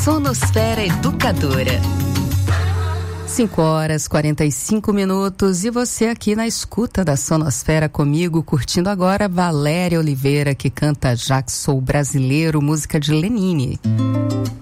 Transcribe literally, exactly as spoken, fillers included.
Sonosfera Educadora. cinco horas e quarenta e cinco minutos e você aqui na escuta da Sonosfera comigo, curtindo agora Valéria Oliveira, que canta Já Que Sou Brasileiro, música de Lenine.